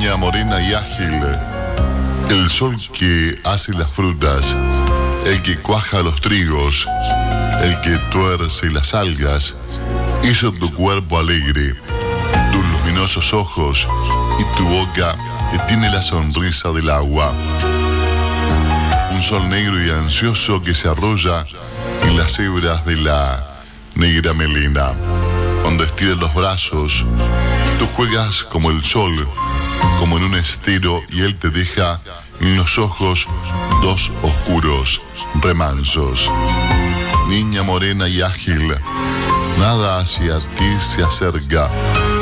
Niña morena y ágil, el sol que hace las frutas, el que cuaja los trigos, el que tuerce las algas, hizo tu cuerpo alegre, tus luminosos ojos y tu boca que tiene la sonrisa del agua. Un sol negro y ansioso que se arrolla en las hebras de la negra melena. Cuando estiras los brazos, tú juegas como el sol, como en un estero, y él te deja en los ojos dos oscuros remansos. Niña morena y ágil, nada hacia ti se acerca,